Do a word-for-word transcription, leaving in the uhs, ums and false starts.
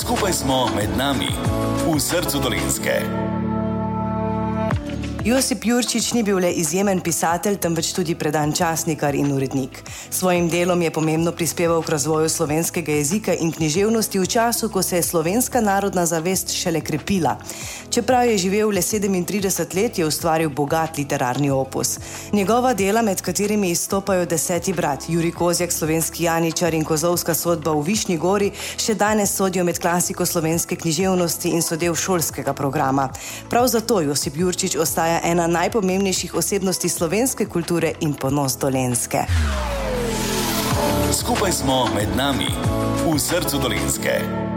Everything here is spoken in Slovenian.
Skupaj smo med nami, v srcu Dolenjske. Josip Jurčič ni bil le izjemen pisatelj, temveč tudi predan časnikar in urednik. Svojim delom je pomembno prispeval k razvoju slovenskega jezika in književnosti v času, ko se je slovenska narodna zavest šele krepila. Čeprav je živel le sedemintrideset let, je ustvaril bogat literarni opus. Njegova dela, med katerimi izstopajo Deseti brat, Jurij Kozjak, Slovenski janičar in Kozovska sodba v Višnji gori, še danes sodijo med klasiko slovenske književnosti in so del šolskega programa. Prav zato Josip Jurčič ostaja ena najpomembnejših osebnosti slovenske kulture in ponos Dolenjske. Skupaj smo med nami, v srcu Dolenjske.